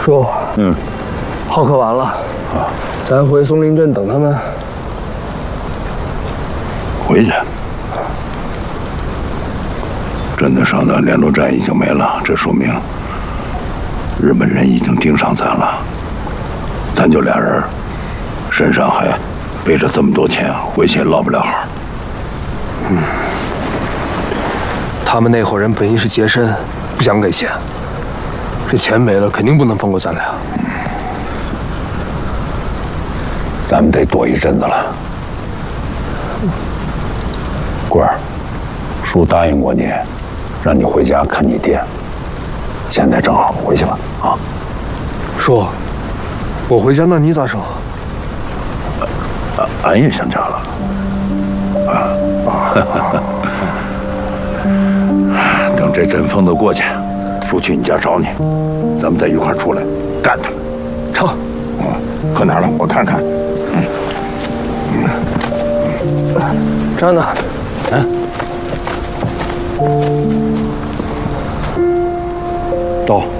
叔，浩克完了啊，咱回松林镇等他们。 回去。镇子上的联络站已经没了，这说明日本人已经盯上咱了。咱就俩人，身上还背着这么多钱，回去也落不了好。 他们那伙人本意是洁身，不想给钱。这钱没了，肯定不能放过咱俩。 咱们得躲一阵子了。棍儿，叔答应过你，让你回家看你爹。现在正好，回去吧，啊！ 叔，我回家，那你咋整？ 俺也想家了。等这阵风都过去，叔去你家找你，咱们再一块出来干他。 成。 搁哪儿了？我看看。 这儿呢。 到。